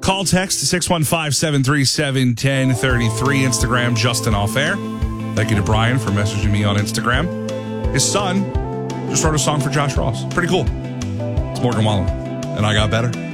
Call text 615-737-1033. Instagram, Justin Off Air. Thank you to Brian for messaging me on Instagram. His son just wrote a song for Josh Ross. Pretty cool. It's Morgan Wallen. And I Got Better.